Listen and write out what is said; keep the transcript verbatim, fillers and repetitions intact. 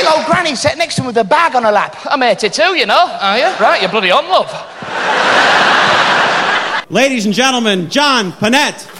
old granny sat next to him with a bag on her lap. I'm eighty-two, you know. Are you? Right, you're bloody on, love. Ladies and gentlemen, John Panette.